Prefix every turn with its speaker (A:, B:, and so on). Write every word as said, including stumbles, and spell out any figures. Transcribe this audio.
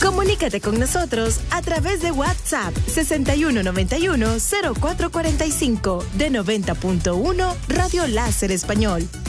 A: Comunícate con nosotros a través de WhatsApp sesenta y uno noventa y uno cero cuatro cuarenta y cinco de noventa punto uno Radio Láser Español.